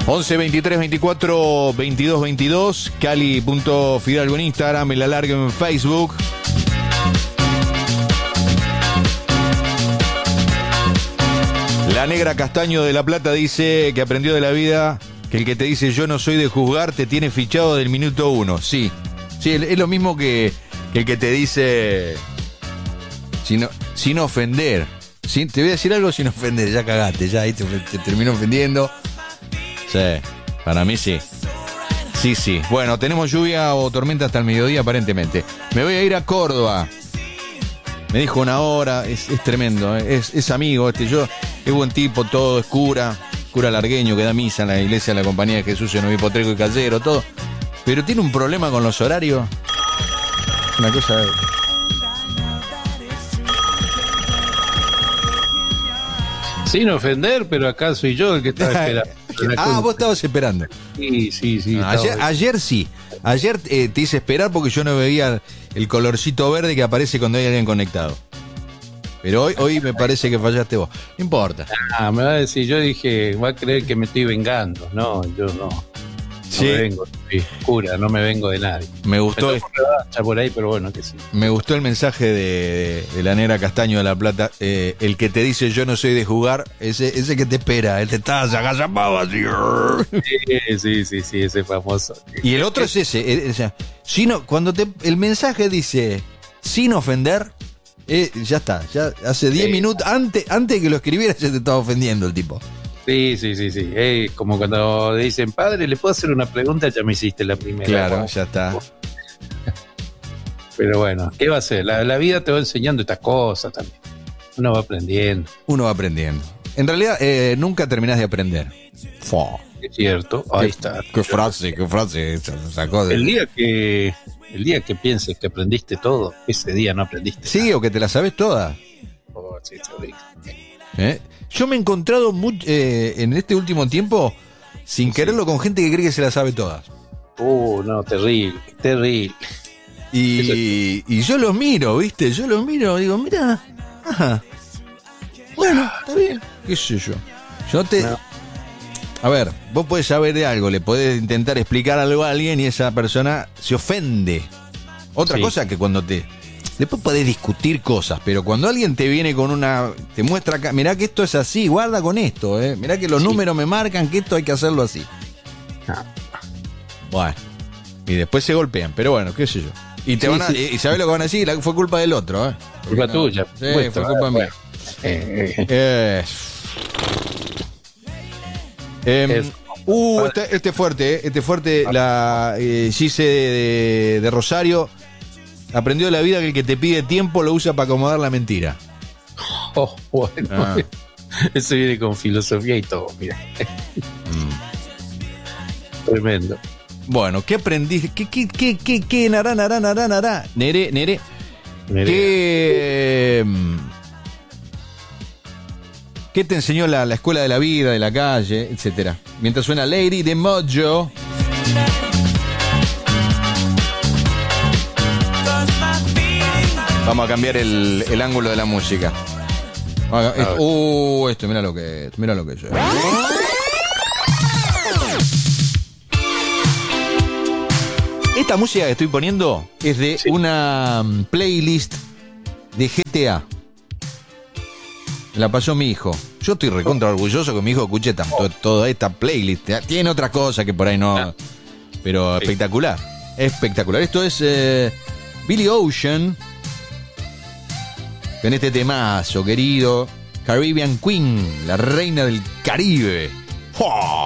11 23 24 22 22. Cali.fidalgo en Instagram, El Alargue en Facebook. La Negra Castaño de La Plata dice que aprendió de la vida que el que te dice yo no soy de juzgar te tiene fichado del minuto 1. Sí, es lo mismo que el que te dice sin ofender. Te voy a decir algo sin ofender, ya cagaste, ya ahí te termino ofendiendo. Sí, para mí sí. Sí. Bueno, tenemos lluvia o tormenta hasta el mediodía aparentemente. Me voy a ir a Córdoba. Me dijo una hora, es tremendo, es amigo, es buen tipo, todo, es cura largueño que da misa en la iglesia de la Compañía de Jesús en Obispo Trejo y Callero, todo. Pero tiene un problema con los horarios. Una cosa... Sin ofender, pero acá soy yo el que estaba esperando. Vos estabas esperando. Sí. No, ayer sí. Ayer te hice esperar porque yo no veía el colorcito verde que aparece cuando hay alguien conectado. Pero hoy me parece que fallaste vos. No importa. Me va a decir, yo dije, va a creer que me estoy vengando. No, yo no. Sí. No me vengo, soy cura, no me vengo de nadie. Me gustó. Por ahí, pero bueno, que sí. Me gustó el mensaje de la Negra Castaño de La Plata. El que te dice yo no soy de jugar, ese que te espera, él te está agazapado así. Sí, ese famoso. Y el otro es ese. Cuando el mensaje dice sin ofender, ya está. Ya hace 10 minutos, antes de que lo escribiera, ya te estaba ofendiendo el tipo. Sí. Como cuando dicen, padre, ¿le puedo hacer una pregunta? Ya me hiciste la primera. Claro, ya está. Pero bueno, ¿qué va a hacer? La vida te va enseñando estas cosas también. Uno va aprendiendo. En realidad, nunca terminás de aprender. Es cierto, ahí está. Qué frase sacó de... El día que pienses que aprendiste todo, ese día no aprendiste. Sí, nada. O que te la sabes toda. Sí, está bien. Yo me he encontrado en este último tiempo, sin quererlo, con gente que cree que se la sabe todas. No, terrible. Y yo los miro, ¿viste? Digo, mira, ajá. Bueno, está bien. ¿Qué sé yo? A ver, vos podés saber de algo, le podés intentar explicar algo a alguien y esa persona se ofende. Otra cosa que cuando después podés discutir cosas, pero cuando alguien te viene con te muestra acá, mirá que esto es así, guarda con esto, mirá que los números me marcan que esto hay que hacerlo así. Bueno, y después se golpean, pero bueno, qué sé yo. Y y sabés lo que van a decir, fue culpa del otro, Culpa tuya. Sí, fue culpa mía. Este fuerte, la Gise de Rosario. Aprendió de la vida que el que te pide tiempo lo usa para acomodar la mentira. Bueno. Eso viene con filosofía y todo, mira. Tremendo. Bueno, ¿qué aprendiste? ¿Qué nará? Nere. ¿Qué te enseñó la escuela de la vida, de la calle, etcétera? Mientras suena Lady de Mojo. Vamos a cambiar el ángulo de la música. Esto, mira lo que es. Esta música que estoy poniendo es de una playlist de GTA. La pasó mi hijo. Yo estoy recontra orgulloso que mi hijo escuche toda esta playlist. Tiene otras cosas que por ahí no. Pero espectacular. Esto es Billy Ocean. Con este temazo, querido. Caribbean Queen, la reina del Caribe. ¡Oh!